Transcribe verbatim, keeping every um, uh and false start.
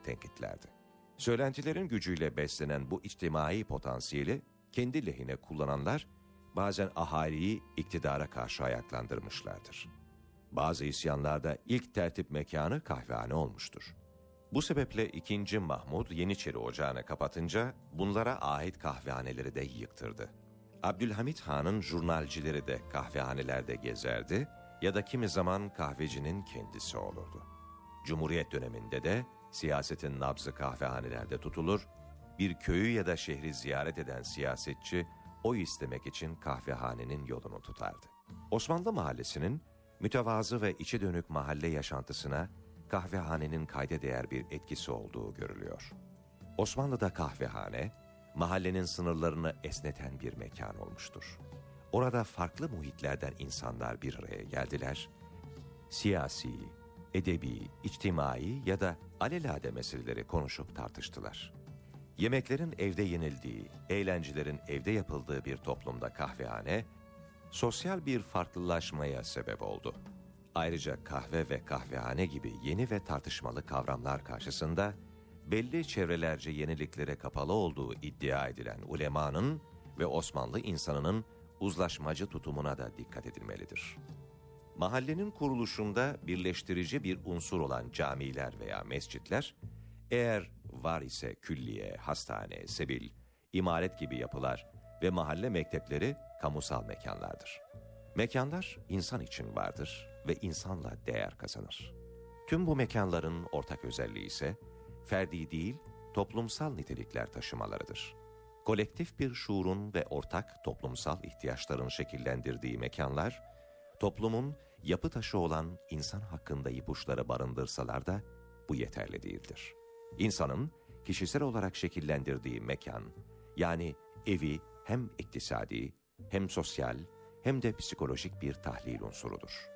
tenkitlerdi. Söylentilerin gücüyle beslenen bu içtimai potansiyeli kendi lehine kullananlar bazen ahaliyi iktidara karşı ayaklandırmışlardır. Bazı isyanlarda ilk tertip mekanı kahvehane olmuştur. Bu sebeple ikinci. Mahmud Yeniçeri Ocağı'nı kapatınca bunlara ait kahvehaneleri de yıktırdı. Abdülhamit Han'ın jurnalcileri de kahvehanelerde gezerdi ya da kimi zaman kahvecinin kendisi olurdu. Cumhuriyet döneminde de siyasetin nabzı kahvehanelerde tutulur, bir köyü ya da şehri ziyaret eden siyasetçi oy istemek için kahvehanenin yolunu tutardı. Osmanlı mahallesinin mütevazı ve içe dönük mahalle yaşantısına kahvehanenin kayda değer bir etkisi olduğu görülüyor. Osmanlı'da kahvehane, mahallenin sınırlarını esneten bir mekan olmuştur. Orada farklı muhitlerden insanlar bir araya geldiler, siyasi, edebi, içtimai ya da alelade meseleleri konuşup tartıştılar. Yemeklerin evde yenildiği, eğlencelerin evde yapıldığı bir toplumda kahvehane, sosyal bir farklılaşmaya sebep oldu. Ayrıca kahve ve kahvehane gibi yeni ve tartışmalı kavramlar karşısında belli çevrelerce yeniliklere kapalı olduğu iddia edilen ulemanın ve Osmanlı insanının uzlaşmacı tutumuna da dikkat edilmelidir. Mahallenin kuruluşunda birleştirici bir unsur olan camiler veya mescitler, eğer var ise külliye, hastane, sebil, imaret gibi yapılar ve mahalle mektepleri kamusal mekanlardır. Mekanlar insan için vardır ve insanla değer kazanır. Tüm bu mekanların ortak özelliği ise ferdi değil, toplumsal nitelikler taşımalarıdır. Kolektif bir şuurun ve ortak toplumsal ihtiyaçların şekillendirdiği mekanlar, toplumun yapı taşı olan insan hakkında ipuçları barındırsalar da bu yeterli değildir. İnsanın kişisel olarak şekillendirdiği mekan, yani evi hem iktisadi, hem sosyal, hem de psikolojik bir tahlil unsurudur.